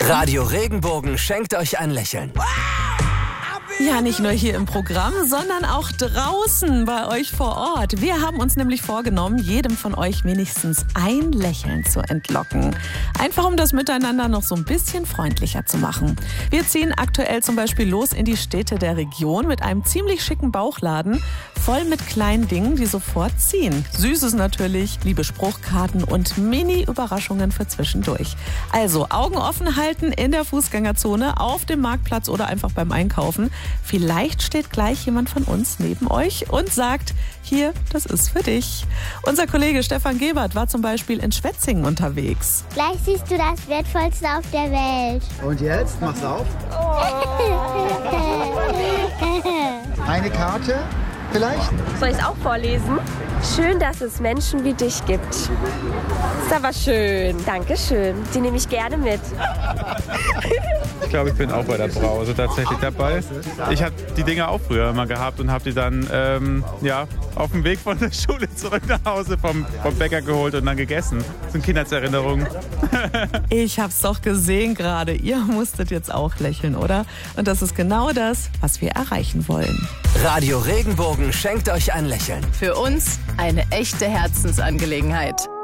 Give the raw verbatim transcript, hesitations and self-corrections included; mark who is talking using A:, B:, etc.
A: Radio Regenbogen schenkt euch ein Lächeln.
B: Ja, nicht nur hier im Programm, sondern auch draußen bei euch vor Ort. Wir haben uns nämlich vorgenommen, jedem von euch wenigstens ein Lächeln zu entlocken. Einfach um das Miteinander noch so ein bisschen freundlicher zu machen. Wir ziehen aktuell zum Beispiel los in die Städte der Region mit einem ziemlich schicken Bauchladen, voll mit kleinen Dingen, die sofort ziehen. Süßes natürlich, liebe Spruchkarten und Mini-Überraschungen für zwischendurch. Also Augen offen halten in der Fußgängerzone, auf dem Marktplatz oder einfach beim Einkaufen. Vielleicht steht gleich jemand von uns neben euch und sagt, hier, das ist für dich. Unser Kollege Stefan Gebert war zum Beispiel in Schwetzingen unterwegs.
C: Gleich siehst du das Wertvollste auf der Welt.
D: Und jetzt, mach's auf. Eine Karte vielleicht?
E: Soll ich es auch vorlesen? Schön, dass es Menschen wie dich gibt. Ist aber schön. Dankeschön. Die nehme ich gerne mit.
F: Ich glaube, ich bin auch bei der Brause tatsächlich dabei. Ich habe die Dinger auch früher immer gehabt und habe die dann ähm, ja, auf dem Weg von der Schule zurück nach Hause vom, vom Bäcker geholt und dann gegessen. Das sind Kindheitserinnerungen.
B: Ich hab's doch gesehen gerade. Ihr musstet jetzt auch lächeln, oder? Und das ist genau das, was wir erreichen wollen.
A: Radio Regenbogen schenkt euch ein Lächeln.
G: Für uns eine echte Herzensangelegenheit.